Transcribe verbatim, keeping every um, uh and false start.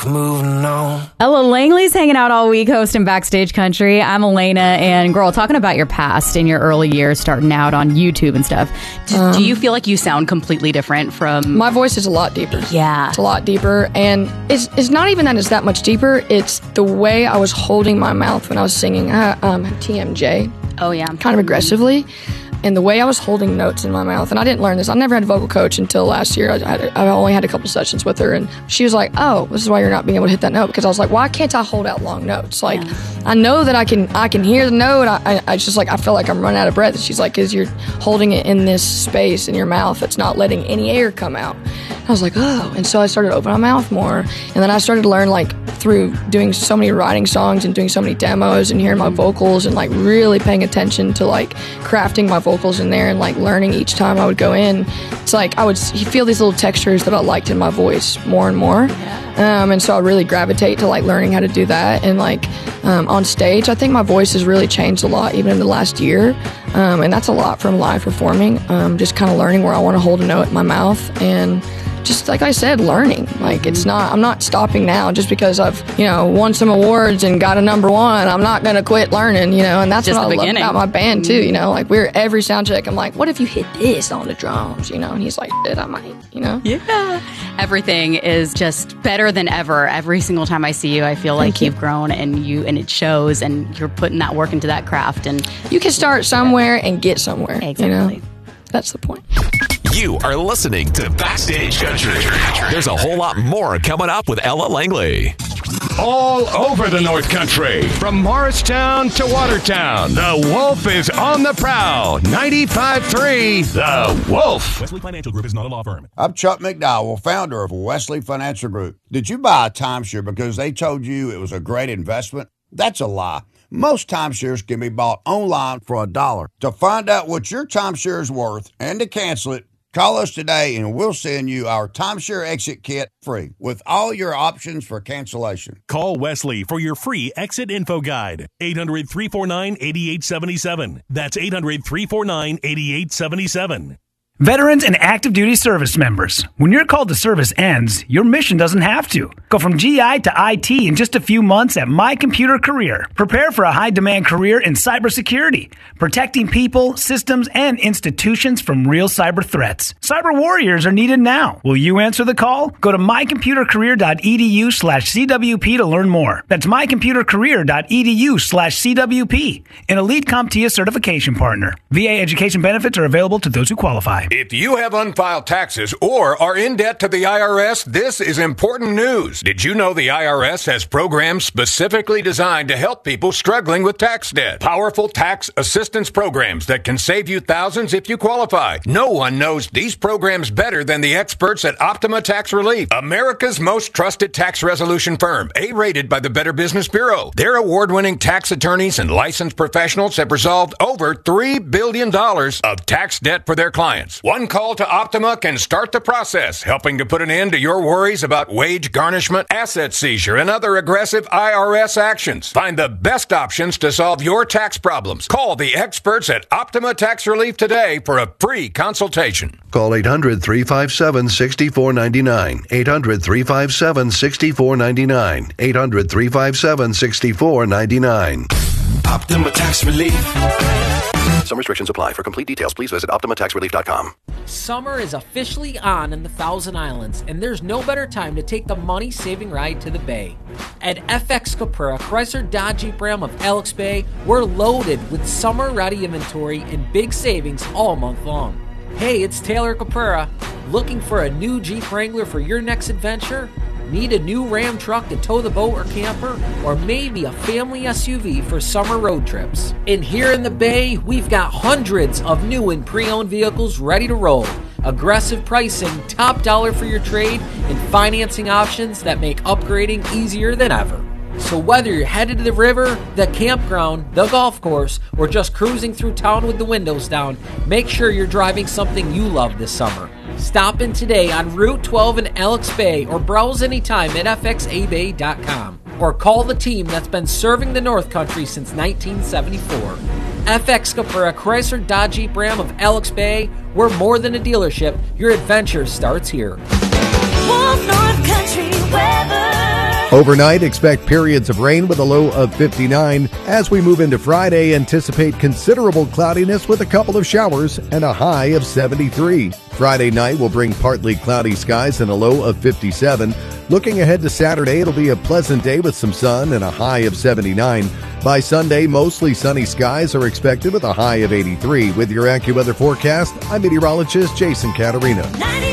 moving on. Ella Langley's hanging out all week hosting Backstage Country. I'm Elena, and girl, talking about your past in your early years, starting out on YouTube and stuff. Do, um, do you feel like you sound completely different from... My voice is a lot deeper. Yeah. It's a lot deeper, and it's, it's not even that it's that much deeper, it's the way I was holding my mouth when I was singing uh, um, T M J. Oh, yeah. Kind of aggressively. And the way I was holding notes in my mouth, and I didn't learn this. I never had a vocal coach until last year. I, I, I only had a couple sessions with her, and she was like, "Oh, this is why you're not being able to hit that note." Because I was like, "Why can't I hold out long notes? Like, yeah. I know that I can. I can hear the note. I, I, I just like I feel like I'm running out of breath." And she's like, "Cause you're holding it in this space in your mouth. It's not letting any air come out." I was like, "Oh," and so I started to open my mouth more, and then I started to learn like through doing so many writing songs and doing so many demos and hearing my vocals and like really paying attention to like crafting my vocals in there and like learning each time I would go in. It's like I would feel these little textures that I liked in my voice more and more. Yeah. Um, and so I really gravitate to like learning how to do that. And like um, on stage, I think my voice has really changed a lot even in the last year. Um, and that's a lot from live performing. Um, just kind of learning where I want to hold a note in my mouth and just like I said, learning. Like it's not, I'm not stopping now just because I've, you know, won some awards and got a number one. I'm not going to quit learning, you know, and that's just what I love beginning. about my band too, you know, like we're every sound check. I'm like, what if you hit this on the drums, you know, and he's like, shit, I might, you know. Yeah. Everything is just better than ever. Every single time I see you, I feel like Thank you. you've grown and you, and it shows, and you're putting that work into that craft. And you can start somewhere and get somewhere, exactly. You know? That's the point. You are listening to Backstage Country. There's a whole lot more coming up with Ella Langley. All over the North Country, from Morristown to Watertown, the Wolf is on the prowl. ninety-five point three, The Wolf. Wesley Financial Group is not a law firm. I'm Chuck McDowell, founder of Wesley Financial Group. Did you buy a timeshare because they told you it was a great investment? That's a lie. Most timeshares can be bought online for a dollar. To find out what your timeshare is worth and to cancel it, call us today and we'll send you our timeshare exit kit free with all your options for cancellation. Call Wesley for your free exit info guide. eight hundred, three four nine, eight eight seven seven. That's eight hundred, three four nine, eight eight seven seven. Veterans and active duty service members, when your call to service ends, your mission doesn't have to. Go from G I to I T in just a few months at My Computer Career. Prepare for a high-demand career in cybersecurity, protecting people, systems, and institutions from real cyber threats. Cyber warriors are needed now. Will you answer the call? Go to mycomputercareer.edu slash CWP to learn more. That's mycomputercareer.edu slash CWP, an Elite CompTIA certification partner. V A education benefits are available to those who qualify. If you have unfiled taxes or are in debt to the I R S, this is important news. Did you know the I R S has programs specifically designed to help people struggling with tax debt? Powerful tax assistance programs that can save you thousands if you qualify. No one knows these programs better than the experts at Optima Tax Relief, America's most trusted tax resolution firm, A-rated by the Better Business Bureau. Their award-winning tax attorneys and licensed professionals have resolved over three billion dollars of tax debt for their clients. One call to Optima can start the process, helping to put an end to your worries about wage garnishment, asset seizure, and other aggressive I R S actions. Find the best options to solve your tax problems. Call the experts at Optima Tax Relief today for a free consultation. Call eight hundred, three five seven, six four nine nine. eight hundred, three five seven, six four nine nine. eight hundred, three five seven, six four nine nine. Optima Tax Relief. Some restrictions apply. For complete details, please visit optima tax relief dot com. Summer is officially on in the Thousand Islands, and there's no better time to take the money-saving ride to the Bay. At F X Caprera, Chrysler Dodge Jeep Ram of Alex Bay, we're loaded with summer-ready inventory and big savings all month long. Hey, it's Taylor Caprera. Looking for a new Jeep Wrangler for your next adventure? Need a new Ram truck to tow the boat or camper? Or maybe a family S U V for summer road trips? And here in the Bay, we've got hundreds of new and pre-owned vehicles ready to roll. Aggressive pricing, top dollar for your trade, and financing options that make upgrading easier than ever. So whether you're headed to the river, the campground, the golf course, or just cruising through town with the windows down, make sure you're driving something you love this summer. Stop in today on Route twelve in Alex Bay or browse anytime at f x a bay dot com or call the team that's been serving the North Country since nineteen seventy-four. F X Caprera Chrysler Dodge Jeep Ram of Alex Bay, we're more than a dealership. Your adventure starts here. Wolf North Country weather. Overnight, expect periods of rain with a low of fifty-nine. As we move into Friday, anticipate considerable cloudiness with a couple of showers and a high of seventy-three. Friday night will bring partly cloudy skies and a low of fifty-seven. Looking ahead to Saturday, it'll be a pleasant day with some sun and a high of seventy-nine. By Sunday, mostly sunny skies are expected with a high of eighty-three. With your AccuWeather forecast, I'm meteorologist Jason Caterina.